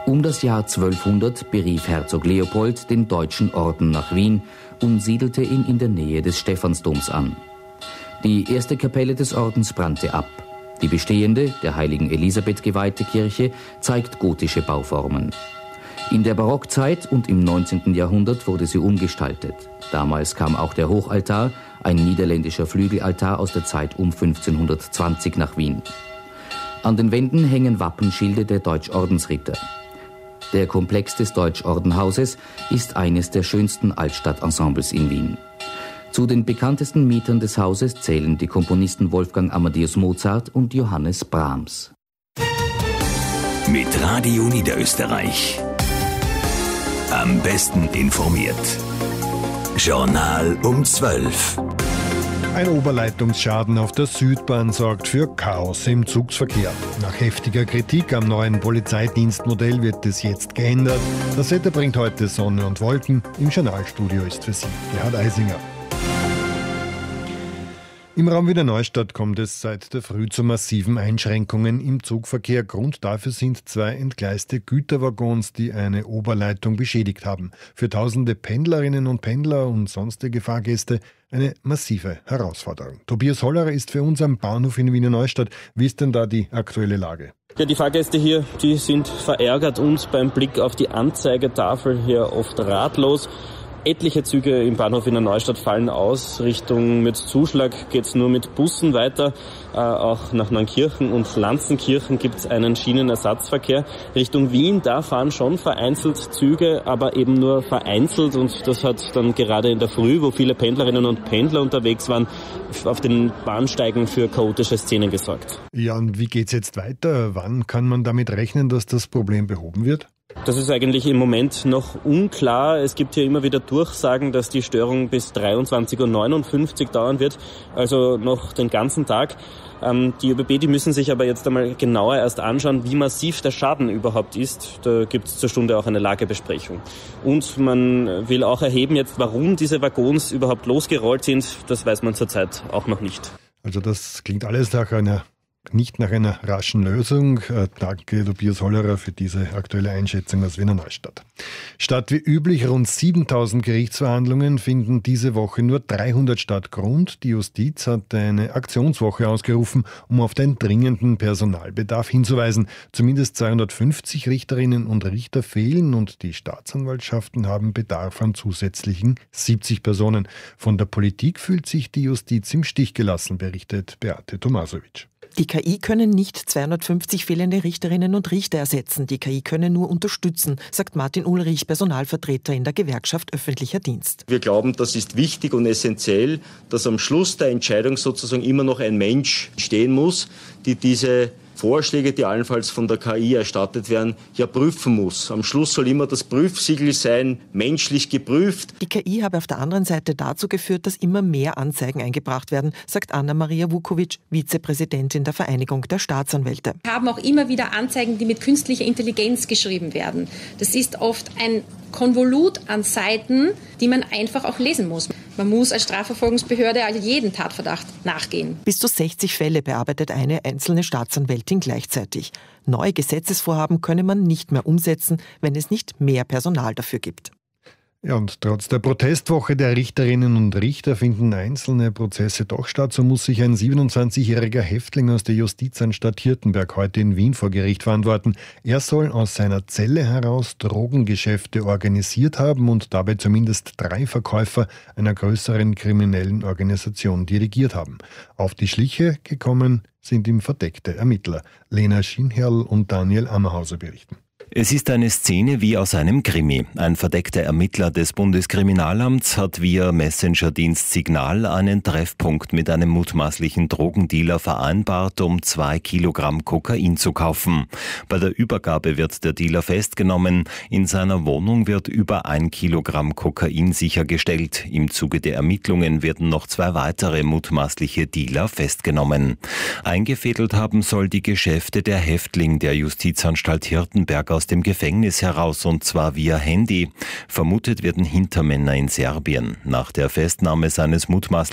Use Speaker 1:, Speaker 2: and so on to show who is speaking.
Speaker 1: Um das Jahr 1200 berief Herzog Leopold den Deutschen Orden nach Wien und siedelte ihn in der Nähe des Stephansdoms an. Die erste Kapelle des Ordens brannte ab. Die bestehende, der heiligen Elisabeth geweihte Kirche zeigt gotische Bauformen. In der Barockzeit und im 19. Jahrhundert wurde sie umgestaltet. Damals kam auch der Hochaltar, ein niederländischer Flügelaltar aus der Zeit um 1520 nach Wien. An den Wänden hängen Wappenschilde der Deutschordensritter. Der Komplex des Deutschordenhauses ist eines der schönsten Altstadtensembles in Wien. Zu den bekanntesten Mietern des Hauses zählen die Komponisten Wolfgang Amadeus Mozart und Johannes Brahms.
Speaker 2: Mit Radio Niederösterreich. Am besten informiert. Journal um 12.
Speaker 3: Ein Oberleitungsschaden auf der Südbahn sorgt für Chaos im Zugsverkehr. Nach heftiger Kritik am neuen Polizeidienstmodell wird es jetzt geändert. Das Wetter bringt heute Sonne und Wolken. Im Journalstudio ist für Sie Gerhard Eisinger. Im Raum Wiener Neustadt kommt es seit der Früh zu massiven Einschränkungen im Zugverkehr. Grund dafür sind 2 entgleiste Güterwaggons, die eine Oberleitung beschädigt haben. Für tausende Pendlerinnen und Pendler und sonstige Fahrgäste eine massive Herausforderung. Tobias Hollerer ist für uns am Bahnhof in Wiener Neustadt. Wie ist denn da die aktuelle Lage?
Speaker 4: Ja, die Fahrgäste hier, die sind verärgert und beim Blick auf die Anzeigetafel hier oft ratlos. Etliche Züge im Bahnhof Wiener Neustadt fallen aus. Richtung mit Zuschlag geht's nur mit Bussen weiter. Auch nach Neunkirchen und Lanzenkirchen gibt's einen Schienenersatzverkehr. Richtung Wien, da fahren schon vereinzelt Züge, aber eben nur vereinzelt. Und das hat dann gerade in der Früh, wo viele Pendlerinnen und Pendler unterwegs waren, auf den Bahnsteigen für chaotische Szenen gesorgt.
Speaker 3: Ja, und wie geht's jetzt weiter? Wann kann man damit rechnen, dass das Problem behoben wird?
Speaker 4: Das ist eigentlich im Moment noch unklar. Es gibt hier immer wieder Durchsagen, dass die Störung bis 23.59 Uhr dauern wird, also noch den ganzen Tag. Die ÖBB, die müssen sich aber jetzt einmal genauer erst anschauen, wie massiv der Schaden überhaupt ist. Da gibt es zur Stunde auch eine Lagebesprechung. Und man will auch erheben jetzt, warum diese Waggons überhaupt losgerollt sind. Das weiß man zurzeit auch noch nicht.
Speaker 3: Also das klingt alles nicht nach einer raschen Lösung. Danke, Tobias Hollerer, für diese aktuelle Einschätzung aus Wiener Neustadt. Statt wie üblich rund 7.000 Gerichtsverhandlungen finden diese Woche nur 300 statt. Grund: die Justiz hat eine Aktionswoche ausgerufen, um auf den dringenden Personalbedarf hinzuweisen. Zumindest 250 Richterinnen und Richter fehlen und die Staatsanwaltschaften haben Bedarf an zusätzlichen 70 Personen. Von der Politik fühlt sich die Justiz im Stich gelassen, berichtet Beate Tomasovic.
Speaker 5: Die KI können nicht 250 fehlende Richterinnen und Richter ersetzen. Die KI können nur unterstützen, sagt Martin Ulrich, Personalvertreter in der Gewerkschaft Öffentlicher Dienst.
Speaker 6: Wir glauben, das ist wichtig und essentiell, dass am Schluss der Entscheidung sozusagen immer noch ein Mensch stehen muss, die diese Vorschläge, die allenfalls von der KI erstattet werden, ja prüfen muss. Am Schluss soll immer das Prüfsiegel sein, menschlich geprüft.
Speaker 5: Die KI habe auf der anderen Seite dazu geführt, dass immer mehr Anzeigen eingebracht werden, sagt Anna-Maria Vukovic, Vizepräsidentin der Vereinigung der Staatsanwälte.
Speaker 7: Wir haben auch immer wieder Anzeigen, die mit künstlicher Intelligenz geschrieben werden. Das ist oft ein Konvolut an Seiten, die man einfach auch lesen muss. Man muss als Strafverfolgungsbehörde jeden Tatverdacht nachgehen.
Speaker 5: Bis zu 60 Fälle bearbeitet eine einzelne Staatsanwältin gleichzeitig. Neue Gesetzesvorhaben könne man nicht mehr umsetzen, wenn es nicht mehr Personal dafür gibt.
Speaker 3: Ja, und trotz der Protestwoche der Richterinnen und Richter finden einzelne Prozesse doch statt. So muss sich ein 27-jähriger Häftling aus der Justizanstalt Hirtenberg heute in Wien vor Gericht verantworten. Er soll aus seiner Zelle heraus Drogengeschäfte organisiert haben und dabei zumindest 3 Verkäufer einer größeren kriminellen Organisation dirigiert haben. Auf die Schliche gekommen sind ihm verdeckte Ermittler. Lena Schinherl und Daniel Ammerhauser berichten.
Speaker 8: Es ist eine Szene wie aus einem Krimi. Ein verdeckter Ermittler des Bundeskriminalamts hat via Messenger-Dienst Signal einen Treffpunkt mit einem mutmaßlichen Drogendealer vereinbart, um 2 Kilogramm Kokain zu kaufen. Bei der Übergabe wird der Dealer festgenommen. In seiner Wohnung wird über 1 Kilogramm Kokain sichergestellt. Im Zuge der Ermittlungen werden noch 2 weitere mutmaßliche Dealer festgenommen. Eingefädelt haben soll die Geschäfte der Häftling der Justizanstalt Hirtenberg aus dem Gefängnis heraus, und zwar via Handy. Vermutet werden Hintermänner in Serbien. Nach der Festnahme seines mutmaßlichen